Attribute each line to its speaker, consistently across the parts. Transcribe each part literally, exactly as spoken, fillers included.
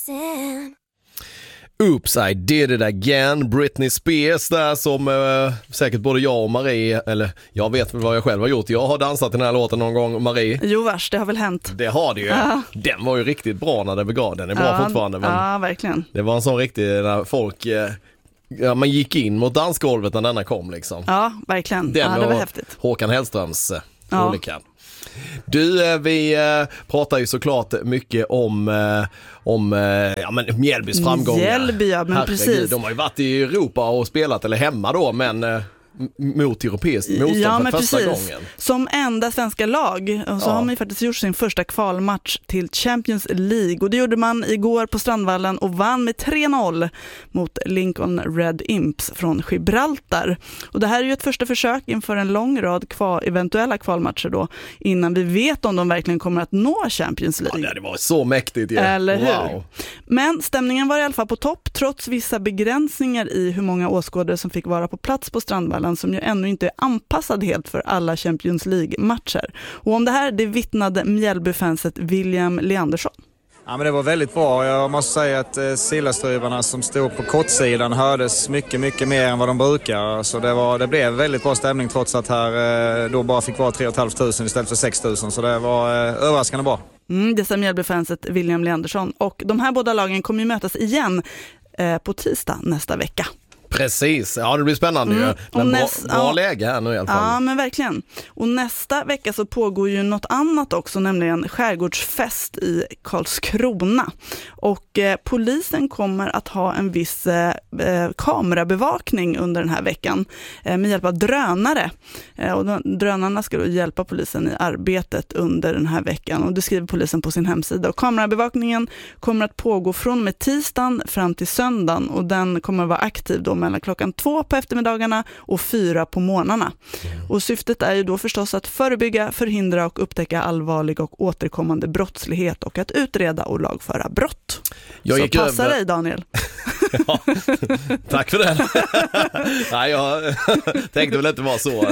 Speaker 1: dancing.
Speaker 2: Oops, I did it again. Britney Spears där som eh, säkert både jag och Marie, eller jag vet vad jag själv har gjort. Jag har dansat den här låten någon gång, Marie.
Speaker 3: Jo vars, det har väl hänt.
Speaker 2: Det har det ju.
Speaker 3: Ja.
Speaker 2: Den var ju riktigt bra när den begav. Den är bra
Speaker 3: ja,
Speaker 2: fortfarande. Men
Speaker 3: ja, verkligen.
Speaker 2: det var en sån riktig, när folk, eh, ja, man gick in mot dansgolvet när denna kom liksom.
Speaker 3: Ja, verkligen.
Speaker 2: Den
Speaker 3: ja, det var
Speaker 2: och
Speaker 3: häftigt.
Speaker 2: Håkan Hellströms eh,
Speaker 3: Ja.
Speaker 2: olika. Du, vi eh, pratar ju såklart mycket om, eh, om eh, ja, men Mjällbys framgångar.
Speaker 3: Mjällby, ja, men
Speaker 2: Herregud,
Speaker 3: precis.
Speaker 2: de har ju varit i Europa och spelat, eller hemma då, men eh, mot europeiskt motstånd
Speaker 3: ja,
Speaker 2: för
Speaker 3: men
Speaker 2: första
Speaker 3: precis.
Speaker 2: gången.
Speaker 3: Som enda svenska lag och så
Speaker 2: Ja.
Speaker 3: har man ju faktiskt gjort sin första kvalmatch till Champions League och det gjorde man igår på Strandvallen och vann med tre noll mot Lincoln Red Imps från Gibraltar. Och det här är ju ett första försök inför en lång rad kval, eventuella kvalmatcher då innan vi vet om de verkligen kommer att nå Champions League.
Speaker 2: Ja, det var så mäktigt. Ja.
Speaker 3: Eller hur?
Speaker 2: Wow.
Speaker 3: Men stämningen var i alla fall på topp trots vissa begränsningar i hur många åskådare som fick vara på plats på Strandvallen som ju ännu inte är anpassad helt för alla Champions League-matcher. Och om det här det vittnade Mjällby-fanset William Leandersson.
Speaker 4: Ja, men det var väldigt bra. Jag måste säga att eh, sillastyvarna som stod på kortsidan hördes mycket, mycket mer än vad de brukar. Så det, var, det blev väldigt bra stämning trots att här eh, då bara fick vara tre och ett halvt tusen istället för sex tusen. Så det var eh, överraskande bra.
Speaker 3: Mm, det sa Mjällby-fanset William Leandersson. Och de här båda lagen kommer ju mötas igen eh, på tisdag nästa vecka.
Speaker 2: Precis, ja det blir spännande mm. ju. Men
Speaker 3: näst,
Speaker 2: bra, bra
Speaker 3: ja,
Speaker 2: läge här nu i alla fall.
Speaker 3: Ja men verkligen. Och nästa vecka så pågår ju något annat också, nämligen skärgårdsfest i Karlskrona. Och eh, polisen kommer att ha en viss eh, kamerabevakning under den här veckan eh, med hjälp av drönare. Eh, och de, drönarna ska då hjälpa polisen i arbetet under den här veckan och det skriver polisen på sin hemsida. Och kamerabevakningen kommer att pågå från och med tisdagen fram till söndagen och den kommer att vara aktiv då mellan klockan två på eftermiddagarna och fyra på morgnarna. Och syftet är ju då förstås att förebygga, förhindra och upptäcka allvarlig och återkommande brottslighet och att utreda och lagföra brott.
Speaker 2: Jag
Speaker 3: Så
Speaker 2: gick
Speaker 3: passa
Speaker 2: över...
Speaker 3: dig Daniel.
Speaker 2: Ja, tack för det. Nej, jag tänkte väl inte vara så.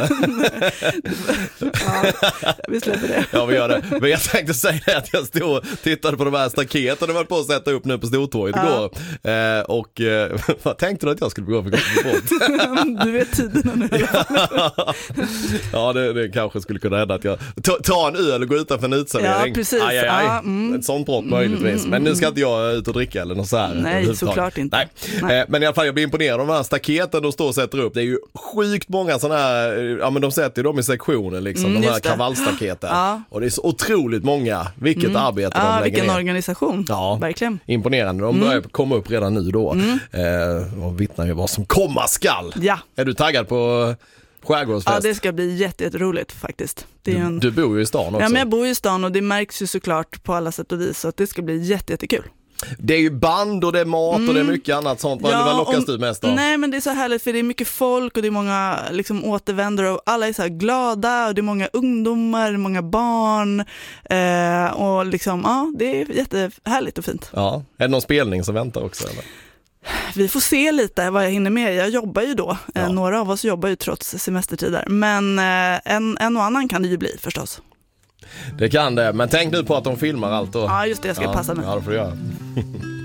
Speaker 3: Ja, vi släpper det.
Speaker 2: Ja, vi gör det. Men jag tänkte säga att jag stod och tittade på de här staketen och var på att sätta upp nu på Stortorget
Speaker 3: ja.
Speaker 2: igår. Eh, och eh, vad tänkte du att jag skulle begå för brott?
Speaker 3: Du vet tiderna nu.
Speaker 2: Ja, det, det kanske skulle kunna hända att jag ta, ta en öl och gå utanför en utservering.
Speaker 3: Ja, precis.
Speaker 2: Aj, aj, aj.
Speaker 3: Ja, mm.
Speaker 2: Ett sånt brott möjligtvis.
Speaker 3: Mm,
Speaker 2: Men nu ska inte jag ut och dricka eller något så här.
Speaker 3: Nej, såklart inte.
Speaker 2: Nej.
Speaker 3: Nej.
Speaker 2: Eh, men i alla fall jag blir imponerad av de här staketen de står och sätter upp. Det är ju sjukt många sådana här, ja men de sätter ju dem i sektioner liksom,
Speaker 3: Mm,
Speaker 2: de här
Speaker 3: just det.
Speaker 2: kravallstaketen.
Speaker 3: Ja.
Speaker 2: Och det är så otroligt många. Vilket
Speaker 3: Mm.
Speaker 2: arbete de
Speaker 3: Ja,
Speaker 2: lägger
Speaker 3: vilken
Speaker 2: ner.
Speaker 3: organisation.
Speaker 2: Ja,
Speaker 3: verkligen.
Speaker 2: Imponerande. De
Speaker 3: Mm.
Speaker 2: börjar komma upp redan nu då.
Speaker 3: Mm.
Speaker 2: Eh, och vittnar ju vad som komma skall.
Speaker 3: Ja.
Speaker 2: Är du taggad på skärgårdsfest?
Speaker 3: Ja, det ska bli jätte, jätteroligt faktiskt. Det är
Speaker 2: du,
Speaker 3: en...
Speaker 2: du bor ju i stan också.
Speaker 3: Ja, men jag bor i stan och det märks ju såklart på alla sätt och vis så att det ska bli jätte, jättekul.
Speaker 2: Det är ju band och det är mat
Speaker 3: Mm.
Speaker 2: och det är mycket annat sånt. Vad,
Speaker 3: Ja,
Speaker 2: vad lockas
Speaker 3: om,
Speaker 2: du mest av?
Speaker 3: Nej, men det är så härligt för det är mycket folk och det är många liksom, återvändare och alla är så här glada och det är många ungdomar, många barn eh, och liksom, ja, det är jättehärligt och fint.
Speaker 2: Ja, är det någon spelning som väntar också eller?
Speaker 3: Vi får se lite vad jag hinner med. Jag jobbar ju då.
Speaker 2: Ja.
Speaker 3: Eh, några av oss jobbar ju trots semestertider. Men eh, en, en och annan kan det ju bli förstås.
Speaker 2: Det kan det, men tänk nu på att de filmar allt. Och...
Speaker 3: Ja, just det. Jag ska
Speaker 2: ja,
Speaker 3: passa mig.
Speaker 2: Ja, det får du göra.